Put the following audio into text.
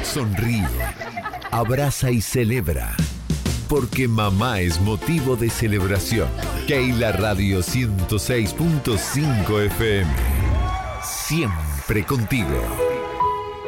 sonríe, abraza y celebra. Porque mamá es motivo de celebración. Keila Radio 106.5 FM. Siempre contigo.